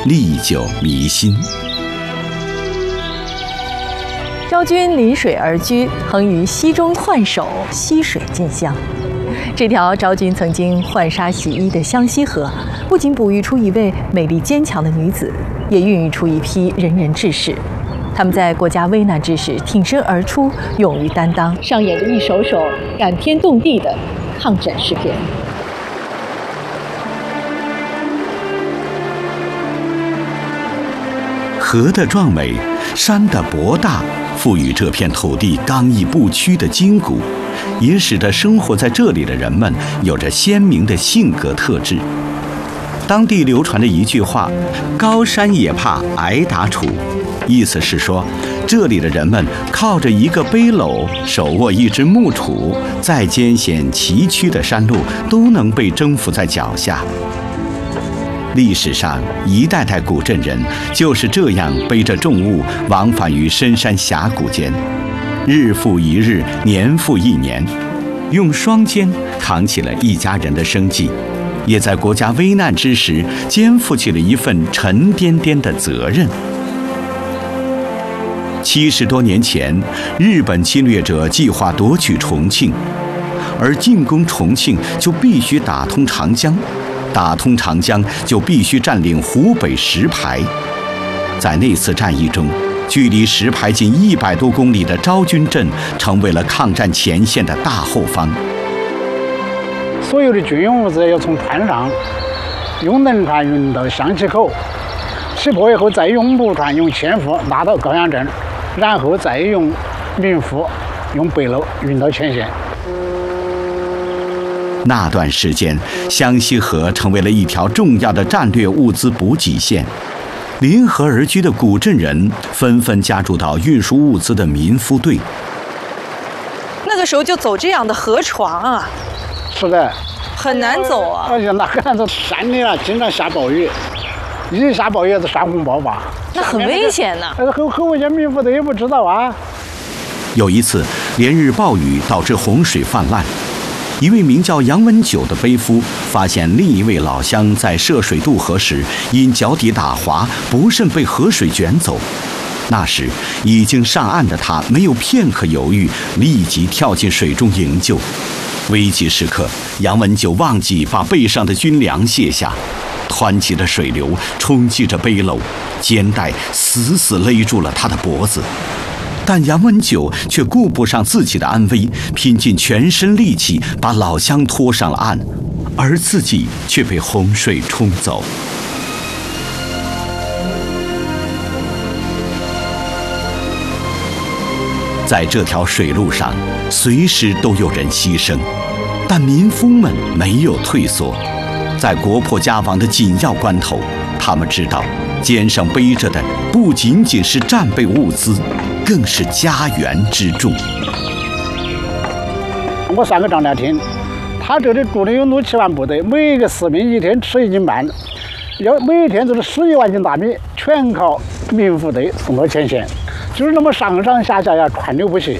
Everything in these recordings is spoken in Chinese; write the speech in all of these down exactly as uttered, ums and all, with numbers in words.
历久弥新。 昭君临水而居，横于溪中浣手，溪水尽香。这条昭君曾经浣纱洗衣的湘西河，不仅哺育出一位美丽坚强的女子，也孕育出一批仁人志士。他们在国家危难之时挺身而出，勇于担当，上演着一首首感天动地的抗战诗篇。 河的壮美，山的博大，赋予这片土地刚毅不屈的筋骨，也使得生活在这里的人们有着鲜明的性格特质。当地流传的一句话：“高山也怕挨打杵”，意思是说，这里的人们靠着一个背篓，手握一只木杵，再艰险崎岖的山路都能被征服在脚下。历史上，一代代古镇人就是这样背着重物往返于深山峡谷间，日复一日，年复一年，用双肩扛起了一家人的生计，也在国家危难之时肩负起了一份沉甸甸的责任。七十多年前，日本侵略者计划夺取重庆，而进攻重庆就必须打通长江。打通长江就必须占领湖北石牌。在那次战役中，距离石牌近一百多公里的昭君镇成为了抗战前线的大后方。 所有的军用物资要从滩上用轮船运到湘溪口，起坡以后再用木船用纤夫拉到高阳镇，然后再用民夫用背篓运到前线。 那段时间，湘西河成为了一条重要的战略物资补给线。临河而居的古镇人纷纷加入到运输物资的民夫队。 那个时候就走这样的河床啊， 是的， 很难走啊。 而且那个走山里啊，经常下暴雨，一下暴雨就山洪爆发， 那很危险呢。 很很危险，民夫队也不知道啊。 有一次，连日暴雨导致洪水泛滥。一位名叫杨文九的背夫发现另一位老乡在涉水渡河时，因脚底打滑，不慎被河水卷走。那时已经上岸的他没有片刻犹豫，立即跳进水中营救。危急时刻，杨文九忘记把背上的军粮卸下，湍急的水流冲击着背篓，肩带死死勒住了他的脖子。但杨文九却顾不上自己的安危，拼尽全身力气把老乡拖上了岸，而自己却被洪水冲走。在这条水路上，随时都有人牺牲，但民夫们没有退缩。在国破家亡的紧要关头，他们知道肩上背着的不仅仅是战备物资，更是家园之重。 我上个张良厅，他这里住的有六七万部队，每一个士兵一天吃一斤半，要每一天都是十一万斤大米，全靠民夫队送到前线，就是那么上上下下呀，川流不息。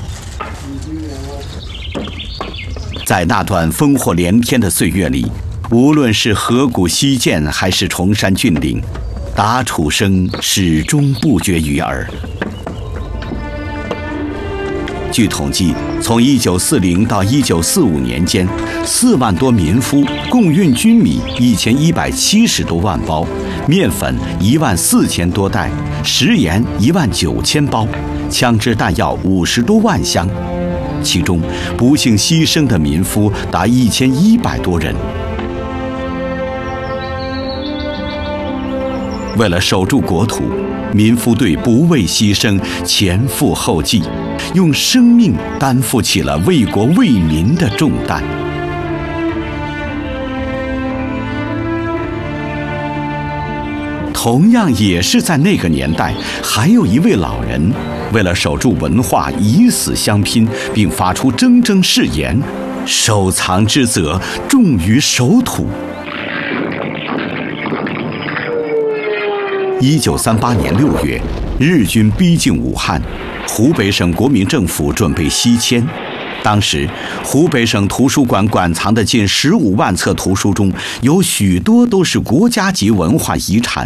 在那段烽火连天的岁月里，无论是河谷西涧还是崇山峻岭，打杵声始终不绝于耳。据统计，从一九四零到一九四五年间，四万多民夫共运军米一千一百七十多万包，面粉一万四千多袋，食盐一万九千包，枪支弹药五十多万箱，其中不幸牺牲的民夫达一千一百多人。为了守住国土，民夫队不畏牺牲，前赴后继，用生命担负起了为国为民的重担。同样也是在那个年代，还有一位老人为了守住文化，以死相拼，并发出铮铮誓言：收藏之责重于守土。一九三八年六月，日军逼近武汉，湖北省国民政府准备西迁。当时，湖北省图书馆馆藏的近十五万册图书中，有许多都是国家级文化遗产。